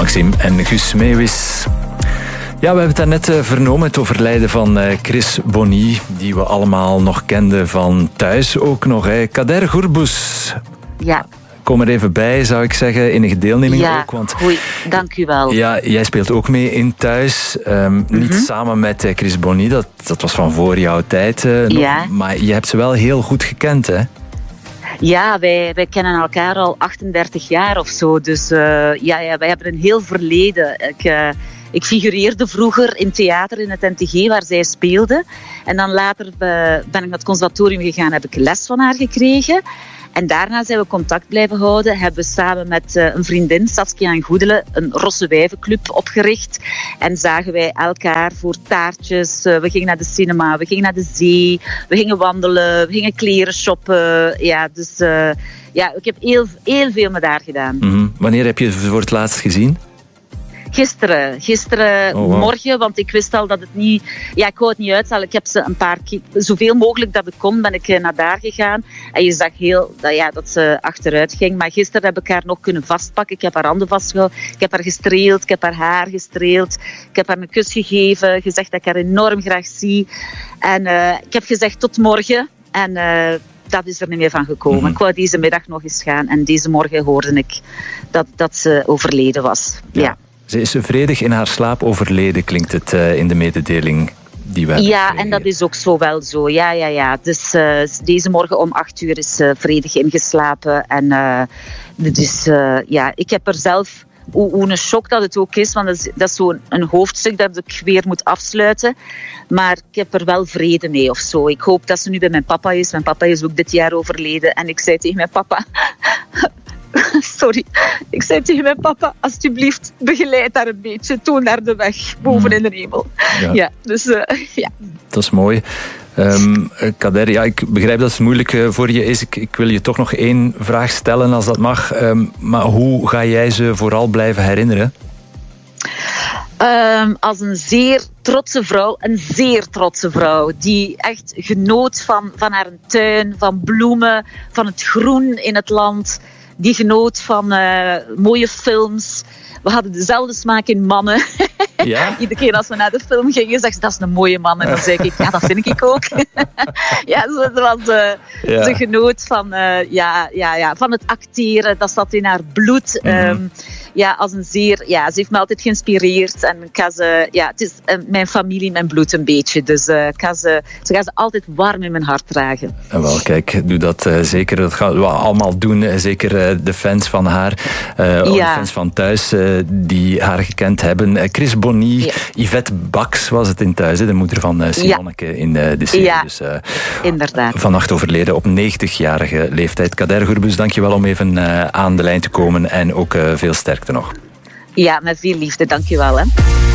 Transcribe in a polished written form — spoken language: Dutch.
Maxime en Guus Meeuwis. Ja, we hebben het daarnet vernomen, het overlijden van Chris Bonny, die we allemaal nog kenden van Thuis ook nog. Hè. Kader Gourbous. Ja. Kom er even bij, zou ik zeggen. Enige deelneming ook. Want, goed, dank u wel. Ja, jij speelt ook mee in Thuis. Niet samen met Chris Bonny, dat was van voor jouw tijd. Maar je hebt ze wel heel goed gekend, hè? Ja, wij kennen elkaar al 38 jaar of zo. Dus wij hebben een heel verleden. Ik figureerde vroeger in theater in het NTG waar zij speelde. En dan later ben ik naar het conservatorium gegaan, heb ik les van haar gekregen. En daarna zijn we contact blijven houden. Hebben we samen met een vriendin, Saskia en Goedele, een Rosse Wijvenclub opgericht. En zagen wij elkaar voor taartjes. We gingen naar de cinema, we gingen naar de zee. We gingen wandelen, we gingen kleren shoppen. Ja, dus ik heb heel veel met haar gedaan. Mm-hmm. Wanneer heb je ze voor het laatst gezien? Gisteren morgen, want ik wist al dat het niet... Ja, ik wou het niet uitstellen. Ik heb ze een paar keer... Zoveel mogelijk dat ik kon, ben ik naar daar gegaan. En je zag dat ze achteruit ging. Maar gisteren heb ik haar nog kunnen vastpakken. Ik heb haar handen vastgehouden. Ik heb haar gestreeld. Ik heb haar haar gestreeld. Ik heb haar een kus gegeven. Gezegd dat ik haar enorm graag zie. En ik heb gezegd tot morgen. En... dat is er niet meer van gekomen. Mm-hmm. Ik wou deze middag nog eens gaan. En deze morgen hoorde ik dat ze overleden was. Ja. Ze is vredig in haar slaap overleden, klinkt het in de mededeling die we hebben gekregen. En dat is ook zo wel zo. Ja. Dus deze morgen om 8:00 is ze vredig ingeslapen. En ik heb er zelf... Hoe een shock dat het ook is, want dat is zo'n hoofdstuk dat ik weer moet afsluiten. Maar ik heb er wel vrede mee of zo. Ik hoop dat ze nu bij mijn papa is. Mijn papa is ook dit jaar overleden. En ik zei tegen mijn papa... Sorry. Ik zei tegen mijn papa, alsjeblieft, begeleid haar een beetje. Toon naar de weg, boven in de hemel. Ja. Dat is mooi. Kader, ik begrijp dat het moeilijk voor je is. Ik wil je toch nog 1 vraag stellen, als dat mag. Maar hoe ga jij ze vooral blijven herinneren? Als een zeer trotse vrouw, die echt genoot van haar tuin, van bloemen, van het groen in het land, die genoot van mooie films. We hadden dezelfde smaak in mannen. Ja? Iedere keer als we naar de film gingen, zegt ze, dat is een mooie man. En dan zei ik, ja, dat vind ik ook. Ze genoot van, van het acteren. Dat zat in haar bloed. Mm-hmm. Ze heeft me altijd geïnspireerd. En het is mijn familie, mijn bloed een beetje. Dus ze gaat ze altijd warm in mijn hart dragen. En wel, kijk, doe dat zeker. Dat gaan we allemaal doen. Zeker de fans van haar. De fans van Thuis die haar gekend hebben. Chris Bonny, Yvette Baks was het in Thuis, de moeder van Simonneke in de serie. Ja, dus, inderdaad. Vannacht overleden op 90-jarige leeftijd. Kader Gourbous, dankjewel om even aan de lijn te komen en ook veel sterkte nog. Ja, met veel liefde, dankjewel. Hè.